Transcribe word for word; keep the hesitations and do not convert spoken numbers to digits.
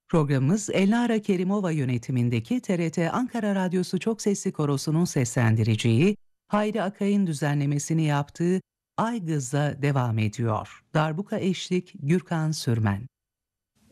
Programımız Elnara Kerimova yönetimindeki T R T Ankara Radyosu Çok Sesli Korosu'nun seslendireceği, Hayri Akay'ın düzenlemesini yaptığı Aygız'la devam ediyor. Darbuka eşlik Gürkan Sürmen.